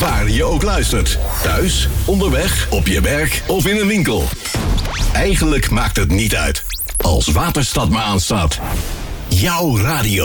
waar je ook luistert. Thuis, onderweg, op je werk of in een winkel. Eigenlijk maakt het niet uit. Als Waterstad maar aanstaat. Jouw radio.